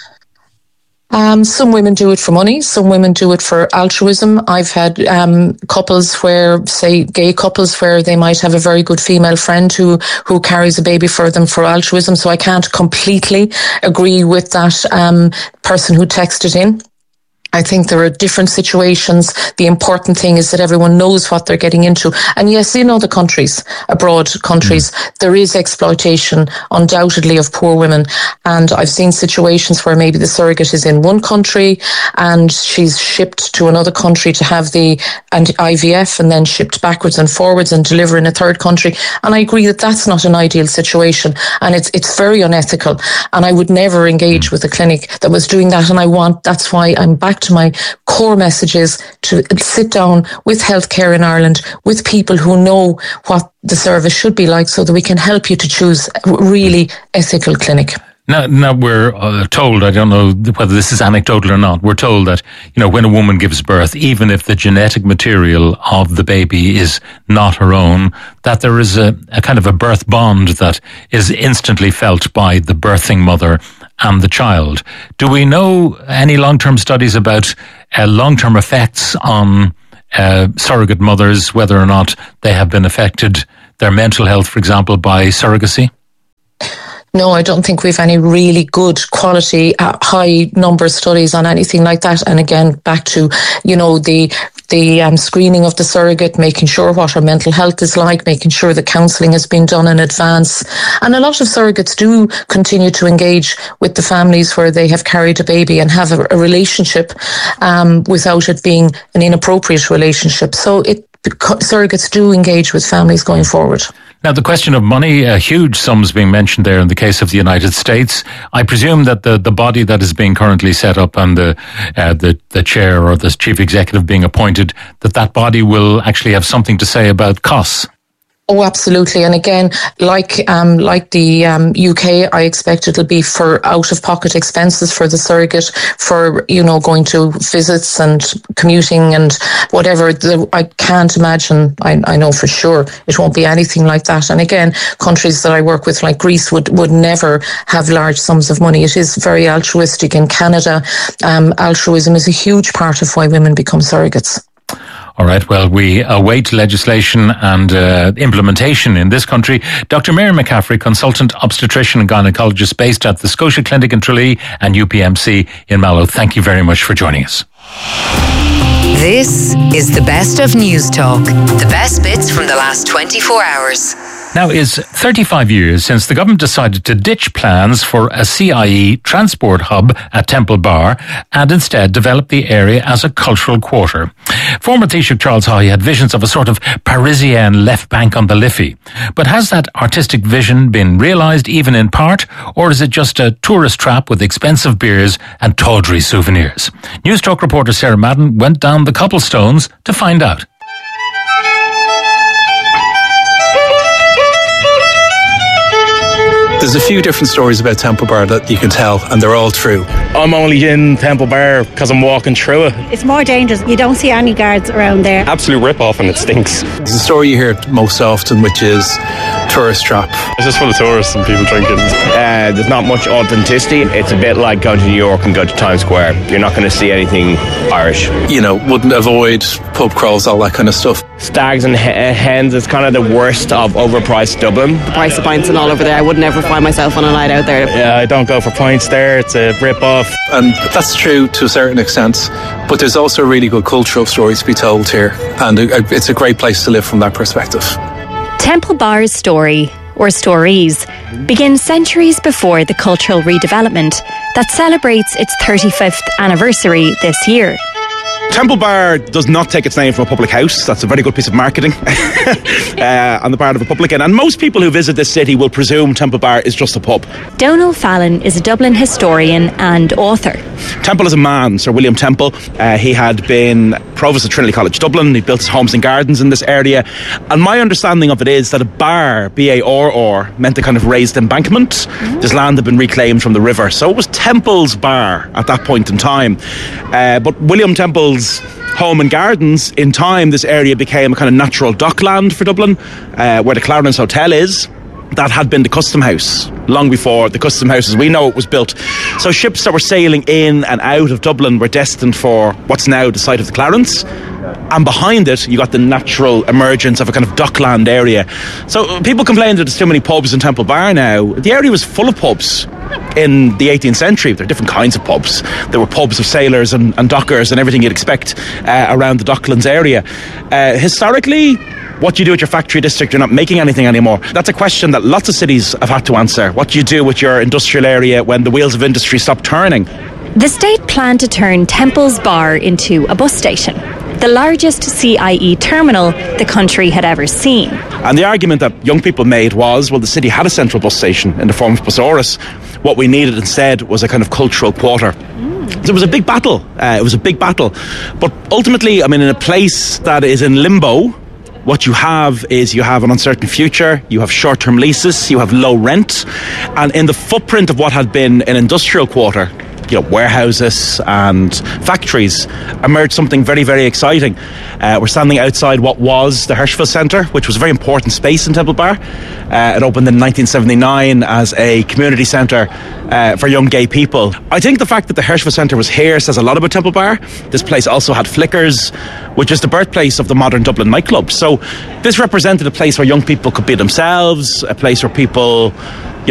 Um, some women do it for money. Some women do it for altruism. I've had um, couples where, say, gay couples where they might have a very good female friend who, who carries a baby for them for altruism. So I can't completely agree with that um, person who texted in. I think there are different situations. The important thing is that everyone knows what they're getting into. And yes, in other countries, abroad countries, mm. there is exploitation, undoubtedly, of poor women. And I've seen situations where maybe the surrogate is in one country and she's shipped to another country to have the I V F and then shipped backwards and forwards and deliver in a third country. And I agree that that's not an ideal situation. And it's it's very unethical. And I would never engage with a clinic that was doing that. And I want, that's why I'm back to my core message is to sit down with healthcare in Ireland, with people who know what the service should be like, so that we can help you to choose a really ethical clinic. Now, now we're uh, told, I don't know whether this is anecdotal or not, we're told that, you know, when a woman gives birth, even if the genetic material of the baby is not her own, that there is a, a kind of a birth bond that is instantly felt by the birthing mother and the child. Do we know any long-term studies about uh, long-term effects on uh, surrogate mothers, whether or not they have been affected, their mental health, for example, by surrogacy? No, I don't think we've any really good quality, uh, high number studies on anything like that. And again, back to, you know, the the um, screening of the surrogate, making sure what her mental health is like, making sure the counselling has been done in advance. And a lot of surrogates do continue to engage with the families where they have carried a baby and have a, a relationship um, without it being an inappropriate relationship. So it surrogates do engage with families going forward. Now, the question of money, uh, huge sums being mentioned there in the case of the United States. I presume that the, the body that is being currently set up and the, uh, the the chair or the chief executive being appointed, that that body will actually have something to say about costs. Oh, absolutely. And again, like um, like the um, U K, I expect it'll be for out-of-pocket expenses for the surrogate, for, you know, going to visits and commuting and whatever. The, I can't imagine, I, I know for sure, it won't be anything like that. And again, countries that I work with, like Greece, would, would never have large sums of money. It is very altruistic. In Canada, um, altruism is a huge part of why women become surrogates. All right, well, we await legislation and uh, implementation in this country. Doctor Mary McCaffrey, consultant obstetrician and gynecologist based at the Scotia Clinic in Tralee and U P M C in Mallow. Thank you very much for joining us. This is the best of News Talk. The best bits from the last twenty-four hours. Now, it's thirty-five years since the government decided to ditch plans for a C I E transport hub at Temple Bar and instead develop the area as a cultural quarter. Former Taoiseach Charles Haughey had visions of a sort of Parisienne left bank on the Liffey. But has that artistic vision been realised even in part, or is it just a tourist trap with expensive beers and tawdry souvenirs? News Talk reporter Sarah Madden went down the cobblestones to find out. There's a few different stories about Temple Bar that you can tell, and they're all true. I'm only in Temple Bar because I'm walking through it. It's more dangerous. You don't see any guards around there. Absolute rip-off, and it stinks. There's a story you hear most often, which is tourist trap. It's just full of tourists and people drinking. Uh, there's not much authenticity. It's a bit like going to New York and go to Times Square. You're not going to see anything Irish. You know, wouldn't avoid pub crawls, all that kind of stuff. Stags and hens is kind of the worst of overpriced Dublin. The price of pints and all over there. I would never find myself on a night out there. Yeah, I don't go for pints there. It's a rip-off. And that's true to a certain extent, but there's also really good cultural stories to be told here, and it's a great place to live from that perspective. Temple Bar's story, or stories, begin centuries before the cultural redevelopment that celebrates its thirty-fifth anniversary this year. Temple Bar does not take its name from a public house. That's a very good piece of marketing uh, on the part of a publican. And most people who visit this city will presume Temple Bar is just a pub. Donal Fallon is a Dublin historian and author. Temple is a man, Sir William Temple. Uh, he had been Provost of Trinity College Dublin. He built his homes and gardens in this area. And my understanding of it is that a bar, B A R R, meant a kind of raised embankment. Mm-hmm. This land had been reclaimed from the river. So it was Temple's bar at that point in time. Uh, but William Temple's home and gardens, in time this area became a kind of natural dockland for Dublin, uh, where the Clarence Hotel is. That had been the custom house long before the custom house as we know it was built. So ships that were sailing in and out of Dublin were destined for what's now the site of the Clarence, and behind it you got the natural emergence of a kind of dockland area. So people complain that there's too many pubs in Temple Bar now. The area was full of pubs. in the eighteenth century. There are different kinds of pubs. There were pubs of sailors and, and dockers and everything you'd expect uh, around the Docklands area. Uh, historically, what do you do with your factory district? You're not making anything anymore. That's a question that lots of cities have had to answer. What do you do with your industrial area when the wheels of industry stop turning? The state planned to turn Temple's Bar into a bus station, the largest C I E terminal the country had ever seen. And the argument that young people made was, well, the city had a central bus station in the form of Busaurus. What we needed instead was a kind of cultural quarter. Mm. So it was a big battle. Uh, it was a big battle. But ultimately, I mean, in a place that is in limbo, what you have is you have an uncertain future, you have short-term leases, you have low rent, and in the footprint of what had been an industrial quarter, you know, warehouses and factories, emerged something very, very exciting. Uh, we're standing outside what was the Hirschfeld Centre, which was a very important space in Temple Bar. Uh, it opened in nineteen seventy-nine as a community centre uh, for young gay people. I think the fact that the Hirschfeld Centre was here says a lot about Temple Bar. This place also had Flickers, which is the birthplace of the modern Dublin nightclub. So this represented a place where young people could be themselves, a place where people, you